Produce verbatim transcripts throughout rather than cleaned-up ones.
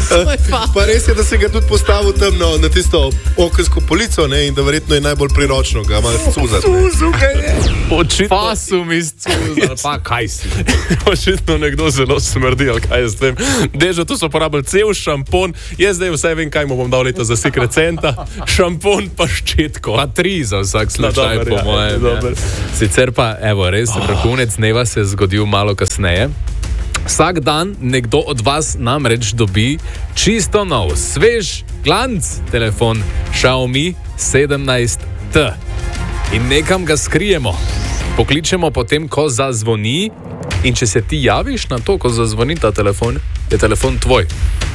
Pa res je, da si ga tudi postavil tam na, na tisto okensko polico, ne, in da verjetno je najbolj priročno ga malo cuzati. Cuzu ga je. Očitno, Pasum iz cuza, pa kaj si? očitno nekdo zelo smrdi, ali kaj je s tem. Dežo, tu so porabili cel šampon, jaz zdaj vse vem, kaj mu bom dal leto za Secret Santa, šampon pa ščetko. Pa tri za vsak slučaj, dober, po ja, mojem. dober. Ja. Sicer pa, evo, res, oh. vrhunec dneva se je zgodil malo kasneje. Vsak dan nekdo od vas namreč dobi čisto nov, svež, glanc telefon Xiaomi sedemnajst T. In nekam ga skrijemo. Pokličemo potem, ko zazvoni, in če se ti javiš na to, ko zazvoni ta telefon, je telefon tvoj.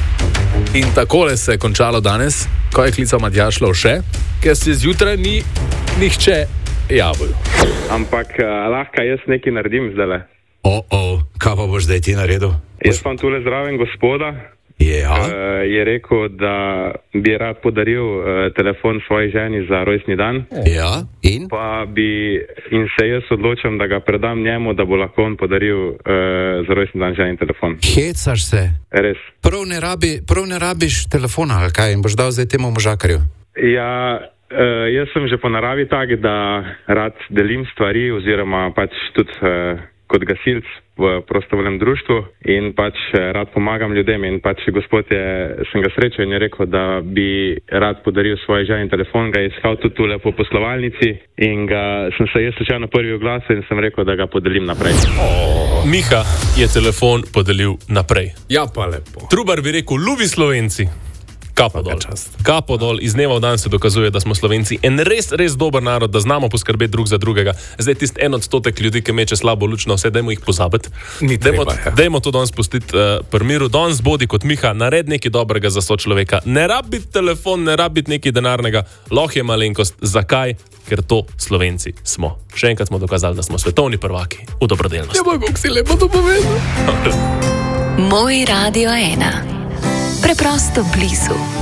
In takole se je končalo danes, ko je klical Matjaž Lovše, ker se zjutraj ni nihče javil. Ampak uh, lahko jaz nekaj naredim zdaj. O, o, kaj pa boš zdaj ti naredil? Jaz vam tule zraven gospoda. Ja. Uh, je rekel, da bi rad podaril uh, telefon svoji ženi za rojstni dan. Ja, in? Pa bi, in se jaz odločam, da ga predam njemu, da bo lahko on podaril uh, za rojstni dan ženi telefon. Hecaš se? Res. Prav ne, rabi, prav ne rabiš telefona, ali kaj? In boš dal zdaj temu možakarju? Ja, uh, jaz sem že po naravi tak, da rad delim stvari oziroma pač tudi uh, kot gasilc v prostovoljnem društvu in pač rad pomagam ljudem in pač gospod je, sem ga srečal in je rekel, da bi rad podaril svoj ženi telefon, ga je iskal tudi tule po poslovalnici in ga sem se jaz slučajno prvi oglasil in sem rekel, da ga podelim naprej. Oh. Miha je telefon podelil naprej. Ja, pa lepo. Trubar bi rekel, ljubi Slovenci. Kapo dol. Kapo dol. Iz dneva v dan se dokazuje, da smo Slovenci en res, res dober narod, da znamo poskrbeti drug za drugega. Zdaj tisti en odstotek ljudi, ki meče slabo luč na vse, dajmo jih pozabiti. Dajmo, ja. dajmo to danes pustiti uh, pri miru. Danes bodi kot Miha, nared nekaj dobrega za sočloveka. Ne rabi telefon, ne rabi nekaj denarnega, lahko je malenkost. Zakaj? Ker to Slovenci smo. Še enkrat smo dokazali, da smo svetovni prvaki v dobrodelnosti. Ja, bog, si lepo to povedal. Moj Radio ena. Preprosto blizu.